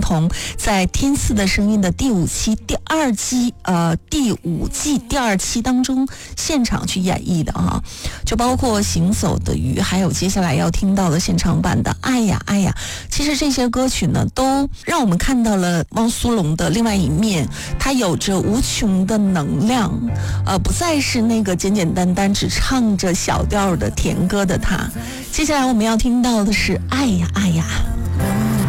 同在《天赐的声音》的第五季第二期当中现场去演绎的哈，就包括行走的鱼，还有接下来要听到的现场版的爱呀爱呀。其实这些歌曲呢，都让我们看到了汪苏泷的另外一面，他有着无穷的能量，不再是那个简简单单只唱着小调的甜歌的他。接下来我们要听到的是爱呀爱呀。